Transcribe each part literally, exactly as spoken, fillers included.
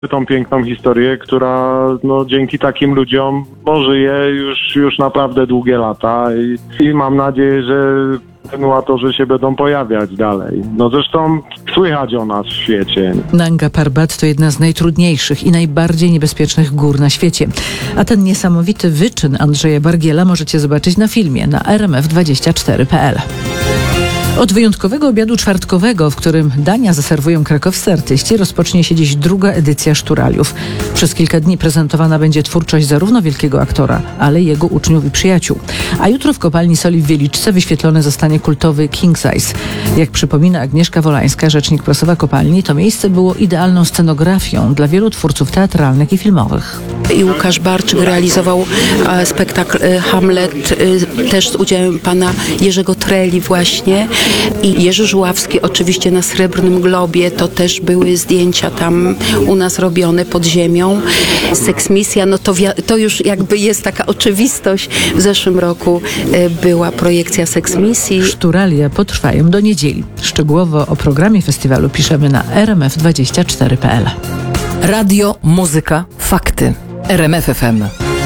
tą piękną historię, która no, dzięki takim ludziom no, żyje już, już naprawdę długie lata i, i mam nadzieję, że kontynuatorzy się będą pojawiać dalej. No zresztą słychać o nas w świecie. Nanga Parbat to jedna z najtrudniejszych i najbardziej niebezpiecznych gór na świecie. A ten niesamowity wyczyn Andrzeja Bargiela możecie zobaczyć na filmie na r m f dwadzieścia cztery kropka p l. Od wyjątkowego obiadu czwartkowego, w którym dania zaserwują krakowscy artyści, rozpocznie się dziś druga edycja Szturaliów. Przez kilka dni prezentowana będzie twórczość zarówno wielkiego aktora, ale i jego uczniów i przyjaciół. A jutro w kopalni soli w Wieliczce wyświetlony zostanie kultowy King Size. Jak przypomina Agnieszka Wolańska, rzecznik prasowa kopalni, to miejsce było idealną scenografią dla wielu twórców teatralnych i filmowych. I Łukasz Barczyk realizował e, spektakl e, Hamlet, e, też z udziałem pana Jerzego Treli właśnie. I Jerzy Żuławski oczywiście na Srebrnym Globie, to też były zdjęcia tam u nas robione pod ziemią. Seksmisja, no to, to już jakby jest taka oczywistość. W zeszłym roku e, była projekcja Seksmisji. Szturalia potrwają do niedzieli. Szczegółowo o programie festiwalu piszemy na r m f dwadzieścia cztery kropka p l. Radio, muzyka, fakty. R M F F M.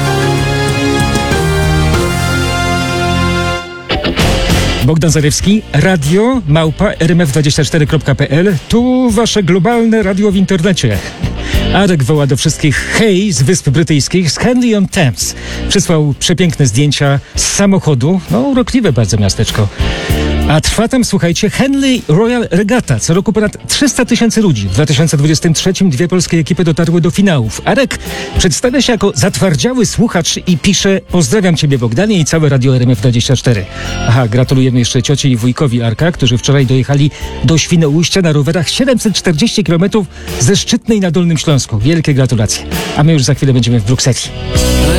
Bogdan Zarewski, radio małpa r m f dwadzieścia cztery kropka p l. Tu wasze globalne radio w internecie. Arek woła do wszystkich hej z Wysp Brytyjskich, z Henley on Thames. Przysłał przepiękne zdjęcia z samochodu. No, urokliwe bardzo miasteczko. A trwa tam, słuchajcie, Henley Royal Regatta. Co roku ponad trzysta tysięcy ludzi. W dwa tysiące dwudziestym trzecim dwie polskie ekipy dotarły do finałów. Arek przedstawia się jako zatwardziały słuchacz i pisze: pozdrawiam ciebie, Bogdanie, i całe radio R M F dwadzieścia cztery. Aha, gratulujemy jeszcze cioci i wujkowi Arka, którzy wczoraj dojechali do Świnoujścia na rowerach siedemset czterdzieści kilometrów ze Szczytnej na Dolnym Śląsku. Wielkie gratulacje. A my już za chwilę będziemy w Brukseli.